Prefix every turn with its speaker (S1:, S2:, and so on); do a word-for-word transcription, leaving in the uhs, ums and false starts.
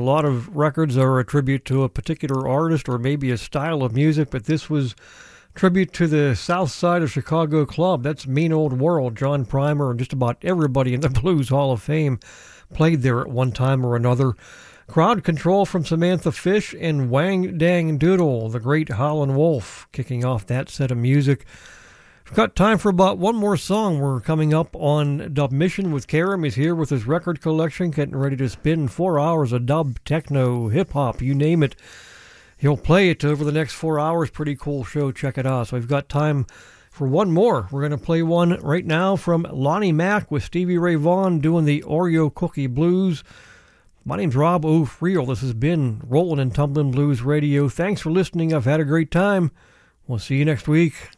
S1: lot of records are a tribute to a particular artist or maybe a style of music, but this was tribute to the South Side of Chicago club. That's Mean Old World. John Primer and just about everybody in the Blues Hall of Fame played there at one time or another. Crowd Control from Samantha Fish and Wang Dang Doodle, the great Howlin' Wolf, kicking off that set of music. We've got time for about one more song. We're coming up on Dub Mission with Karam. He's here with his record collection, getting ready to spin four hours of dub, techno, hip-hop, you name it. He'll play it over the next four hours. Pretty cool show. Check it out. So we've got time for one more. We're going to play one right now from Lonnie Mack with Stevie Ray Vaughan doing the Oreo Cookie Blues. My name's Rob O'Friel. This has been Rollin' and Tumblin' Blues Radio. Thanks for listening. I've had a great time. We'll see you next week.